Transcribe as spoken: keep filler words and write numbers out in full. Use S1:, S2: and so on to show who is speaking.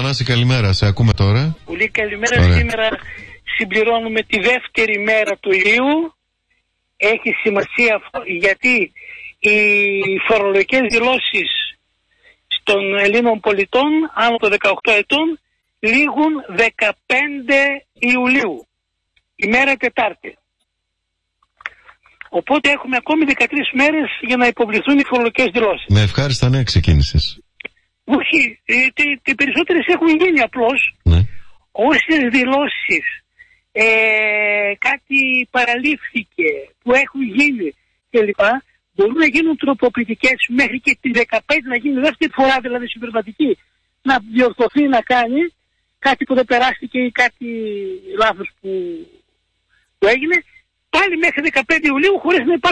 S1: Θανάση, καλημέρα. Σε ακούμε τώρα.
S2: Πολύ καλημέρα. Ωραία. Σήμερα συμπληρώνουμε τη δεύτερη μέρα του Ιουλίου. Έχει σημασία γιατί οι φορολογικές δηλώσεις των Ελλήνων πολιτών άνω των δεκαοκτώ ετών λήγουν δεκαπέντε Ιουλίου, ημέρα Τετάρτη. Οπότε έχουμε ακόμη δεκατρείς μέρες για να υποβληθούν οι φορολογικές δηλώσεις.
S1: Με ευχάριστα νέα ξεκίνησες.
S2: Όχι, οι περισσότερες έχουν γίνει απλώς.
S1: Ναι.
S2: Όσες δηλώσεις ε, κάτι παραλήφθηκε που έχουν γίνει κλπ. Μπορούν να γίνουν τροποποιητικές μέχρι και τη δεκαπέντε, να γίνει δεύτερη φορά δηλαδή συμπληρωματική, να διορθωθεί, να κάνει κάτι που δεν περάστηκε ή κάτι λάθος που, που έγινε, πάλι μέχρι δεκαπέντε Ιουλίου χωρίς να υπάρχει